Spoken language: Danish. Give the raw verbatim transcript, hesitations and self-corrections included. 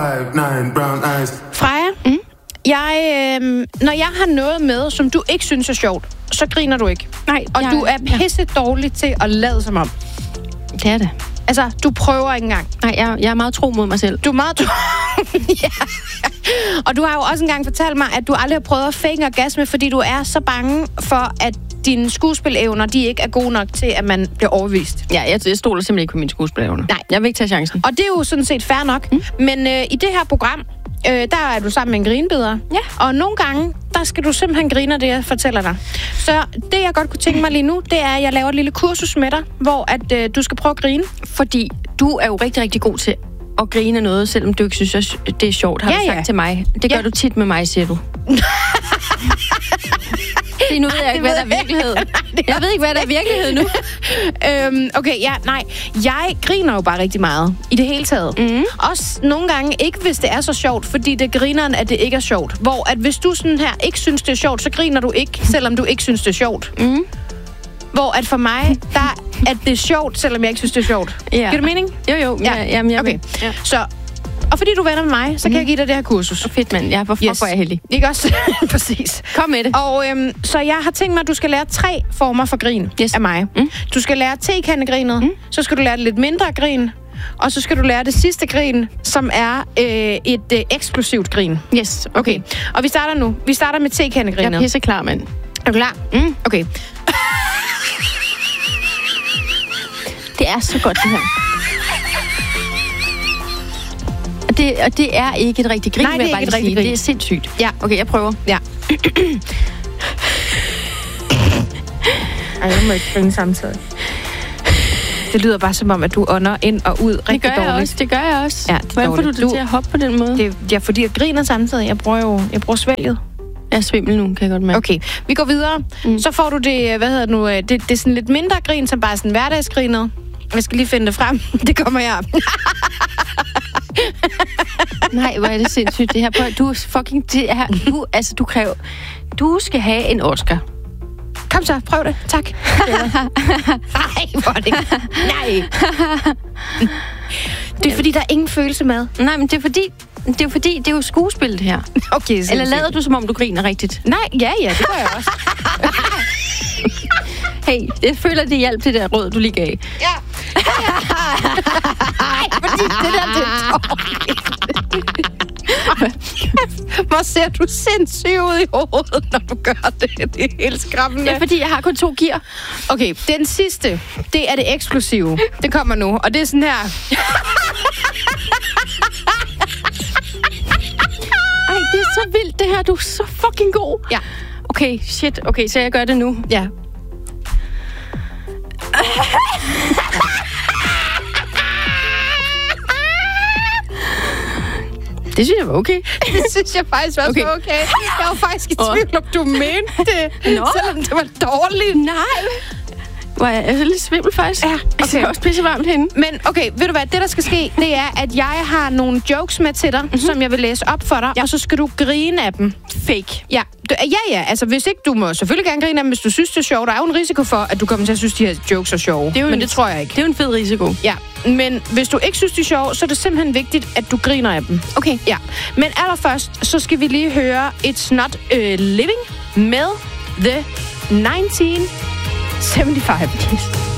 five nine brown eyes. Freja, mm? jeg, øh, når jeg har noget med, som du ikke synes er sjovt, så griner du ikke. Nej. Og jeg, du er pisse dårlig til at lade som om. Det er det. Altså, du prøver ikke engang. Nej, jeg, jeg er meget tro mod mig selv. Du er meget tro. Ja. Og du har jo også engang fortalt mig, at du aldrig har prøvet at fake orgasme, fordi du er så bange for, at dine skuespilevner, de ikke er gode nok til, at man bliver overbevist. Ja, jeg, jeg stoler simpelthen ikke på mine skuespilevner. Nej. Jeg vil ikke tage chancen. Og det er jo sådan set fair nok. Mm. Men øh, i det her program, øh, der er du sammen med en grinbeder. Ja. Og nogle gange, der skal du simpelthen grine af det, jeg fortæller dig. Så det, jeg godt kunne tænke mig lige nu, det er, at jeg laver et lille kursus med dig, hvor at, øh, du skal prøve at grine. Fordi du er jo rigtig, rigtig god til at grine af noget, selvom du ikke synes, det er sjovt, har ja, du sagt ja. til mig. Det gør ja. du tit med mig, siger du. Fordi nu ved jeg ikke, hvad der er virkelighed. Jeg ved ikke, hvad der er virkelighed nu. øhm, okay, ja, nej. Jeg griner jo bare rigtig meget. I det hele taget. Mm. Også nogle gange ikke, hvis det er så sjovt, fordi det er grineren, at det ikke er sjovt. Hvor at hvis du sådan her ikke synes, det er sjovt, så griner du ikke, selvom du ikke synes, det er sjovt. Mm. Hvor at for mig, der er det sjovt, selvom jeg ikke synes, det er sjovt. Ja. Giver det mening? Jo, jo. Ja. Ja, jamen, jeg okay. Ja. Så, og fordi du er venner med mig, så kan mm. jeg give dig det her kursus. Fedt, mand. Ja, hvorfor yes. er jeg heldig? Ikke også? Præcis. Kom med det. Og øhm, så jeg har tænkt mig, at du skal lære tre former for grin yes. af mig. Mm. Du skal lære tekandegrinet, mm. så skal du lære det lidt mindre grin, og så skal du lære det sidste grin, som er øh, et øh, eksplosivt grin. Yes, okay. okay. Og vi starter nu. Vi starter med tekandegrinet. Jeg er pisse klar, mand. Er du klar? Mm. Okay. Det er så godt, det her. Og det, og det er ikke et rigtigt grin, Nej, det er ikke et rigtigt grin. Det er sindssygt. Ja. Okay, jeg prøver. Ja. Ej, jeg må ikke grine samtidig. Det lyder bare som om, at du ånder ind og ud rigtig dårligt. Det gør jeg også, det gør jeg også. Ja, det Hvordan får du det du, til at hoppe på den måde? Det er fordi, jeg griner samtidig. Jeg bruger jo jeg bruger svælget. Jeg er svimmel nu, kan jeg godt mærke. Okay, vi går videre. Mm. Så får du det, hvad hedder det nu, det, det er sådan lidt mindre grin, som bare sådan hverdagsgrinet. Jeg skal lige finde det frem. Det kommer her. Nej, hvor er det sindssygt, det her. Du er fucking... Det her, du, altså, du kræver... Du skal have en Oscar. Kom så, prøv det. Tak. Nej, hvor er det... Nej. Det er fordi, der er ingen følelse med. Nej, men det er fordi... Det er fordi, det er jo skuespil, det her. Okay, sindssygt. Eller lader du, som om du griner rigtigt? Nej, ja, ja, det gør jeg også. Hey, jeg føler, det hjalp det der råd, du lige gav. Ja. Nej, fordi det der, det er dårligt. Hvor ser du sindssygt ud i hovedet, når du gør det. Det er helt skræmmende. Ja, fordi jeg har kun to gear. Okay, den sidste, det er det eksplosive. Det kommer nu, og det er sådan her. Ej, det er så vildt, det her. Du er så fucking god. Ja. Okay, shit. Okay, så jeg gør det nu. Ja. Det synes jeg var okay. Det synes jeg faktisk også okay. var okay. Jeg var faktisk i tvivl, om du mente det. Nå. Selvom det var dårligt. Nej. Hvor er jeg lidt svimmel faktisk. Ja, okay. Det er også pisse varmt henne. Men okay, ved du hvad? Det, der skal ske, det er, at jeg har nogle jokes med til dig, mm-hmm. som jeg vil læse op for dig. Ja. Og så skal du grine af dem. Fake. Ja, du, ja, ja. Altså, hvis ikke, du må selvfølgelig gerne grine af dem, hvis du synes, det er sjovt. Der er jo en risiko for, at du kommer til at synes, de her jokes er sjove. Det er men en, det tror jeg ikke. Det er jo en fed risiko. Ja, men hvis du ikke synes, de er sjove, så er det simpelthen vigtigt, at du griner af dem. Okay. Ja, men allerførst, så skal vi lige høre It's Not uh, Living med The nitten seventy-five.